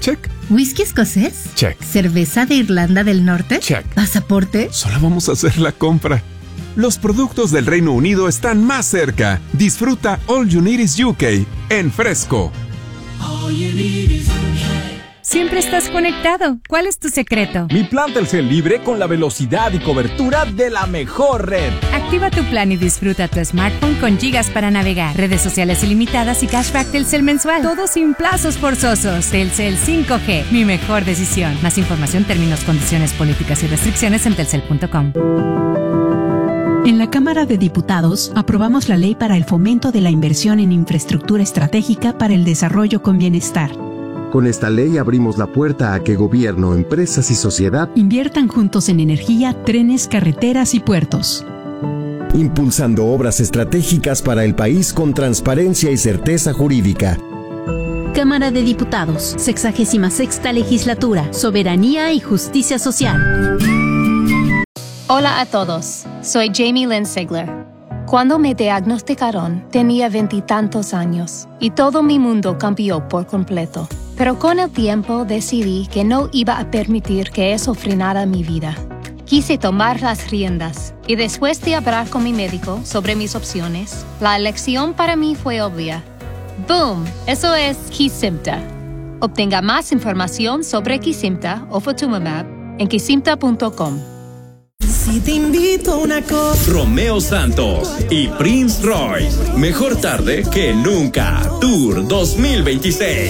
Check. ¿Whisky escocés? Check. ¿Cerveza de Irlanda del Norte? Check. ¿Pasaporte? Solo vamos a hacer la compra. Los productos del Reino Unido están más cerca. Disfruta All You Need Is UK en Fresco. All you need is Siempre estás conectado. ¿Cuál es tu secreto? Mi plan Telcel libre con la velocidad y cobertura de la mejor red. Activa tu plan y disfruta tu smartphone con gigas para navegar, redes sociales ilimitadas y cashback Telcel mensual. Todo sin plazos forzosos. Telcel 5G, mi mejor decisión. Más información, términos, condiciones, políticas y restricciones en telcel.com. En la Cámara de Diputados aprobamos la Ley para el Fomento de la Inversión en Infraestructura Estratégica para el Desarrollo con Bienestar. Con esta ley abrimos la puerta a que gobierno, empresas y sociedad inviertan juntos en energía, trenes, carreteras y puertos. Impulsando obras estratégicas para el país con transparencia y certeza jurídica. Cámara de Diputados, 66ª Legislatura, Soberanía y Justicia Social. Hola a todos, soy Jamie Lynn Sigler. Cuando me diagnosticaron, tenía 20 y tantos años y todo mi mundo cambió por completo. Pero con el tiempo decidí que no iba a permitir que eso frenara mi vida. Quise tomar las riendas y después de hablar con mi médico sobre mis opciones, la elección para mí fue obvia. ¡Boom! Eso es Kesimpta. Obtenga más información sobre Kesimpta o Ofatumumab en kesimpta.com. Si te invito a una cosa. Romeo Santos y Prince Royce. Mejor tarde que nunca. Tour 2026.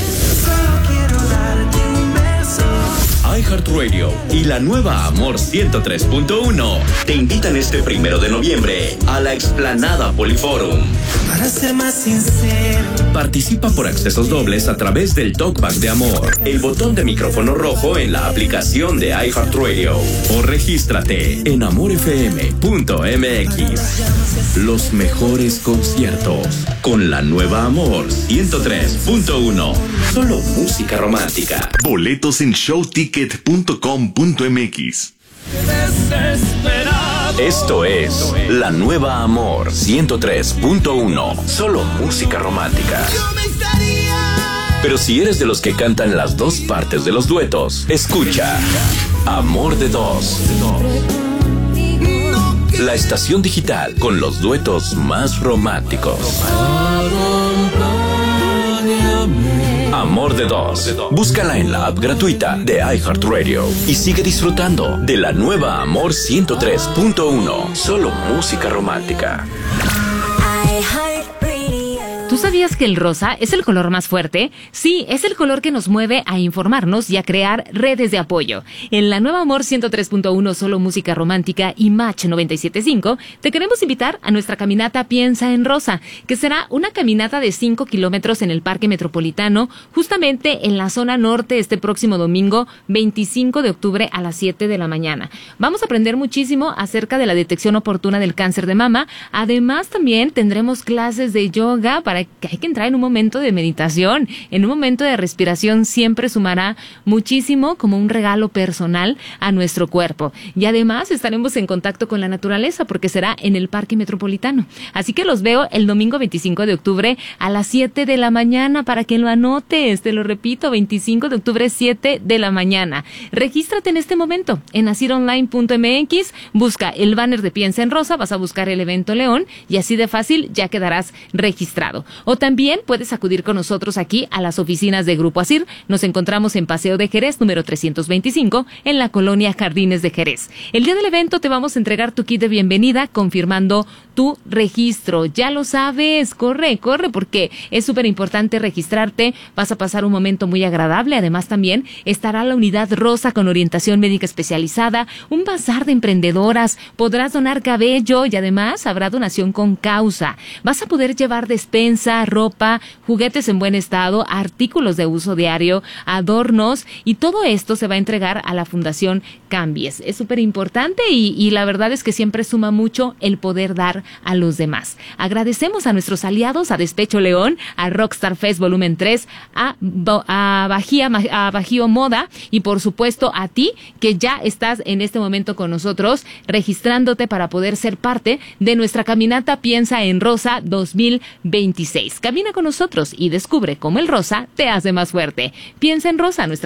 iHeartRadio y la nueva Amor 103.1 te invitan este 1 de noviembre a la explanada Poliforum. Para ser más sincero, participa por accesos dobles a través del Talkback de Amor, el botón de micrófono rojo en la aplicación de iHeartRadio o regístrate en amorfm.mx. Los mejores conciertos con la nueva Amor 103.1. Solo música romántica. Boletos en showticket.com.mx. Esto es La Nueva Amor 103.1. Solo música romántica. Pero si eres de los que cantan las dos partes de los duetos, escucha Amor de Dos. La estación digital con los duetos más románticos. Amor de Dos. Búscala en la app gratuita de iHeartRadio y sigue disfrutando de la nueva Amor 103.1. Solo música romántica. ¿Tú sabías que el rosa es el color más fuerte? Sí, es el color que nos mueve a informarnos y a crear redes de apoyo. En la nueva Amor 103.1 Solo Música Romántica y Match 97.5 te queremos invitar a nuestra caminata Piensa en Rosa, que será una caminata de 5 kilómetros en el Parque Metropolitano, justamente en la zona norte este próximo domingo 25 de octubre a las 7 de la mañana. Vamos a aprender muchísimo acerca de la detección oportuna del cáncer de mama. Además, también tendremos clases de yoga para que hay que entrar en un momento de meditación, en un momento de respiración. Siempre sumará muchísimo como un regalo personal a nuestro cuerpo. Y además estaremos en contacto con la naturaleza porque será en el Parque Metropolitano. Así que los veo el domingo 25 de octubre a las 7 de la mañana para que lo anotes. Te lo repito, 25 de octubre, 7 de la mañana. Regístrate en este momento en asironline.mx, busca el banner de Piensa en Rosa, vas a buscar el evento León y así de fácil ya quedarás registrado. O también puedes acudir con nosotros aquí a las oficinas de Grupo Asir. Nos encontramos en Paseo de Jerez, número 325, en la colonia Jardines de Jerez. El día del evento te vamos a entregar tu kit de bienvenida confirmando tu registro. Ya lo sabes, corre, porque es súper importante registrarte. Vas a pasar un momento muy agradable. Además, también estará la unidad rosa con orientación médica especializada, un bazar de emprendedoras, podrás donar cabello y además habrá donación con causa. Vas a poder llevar despensa, ropa, juguetes en buen estado, artículos de uso diario, adornos, y todo esto se va a entregar a la Fundación Cambies. Es súper importante y la verdad es que siempre suma mucho el poder dar a los demás. Agradecemos a nuestros aliados, a Despecho León, a Rockstar Fest Volumen 3, a Bajío Moda y por supuesto a ti que ya estás en este momento con nosotros registrándote para poder ser parte de nuestra caminata Piensa en Rosa 2026. Camina con nosotros y descubre cómo el rosa te hace más fuerte. Piensa en Rosa, nuestra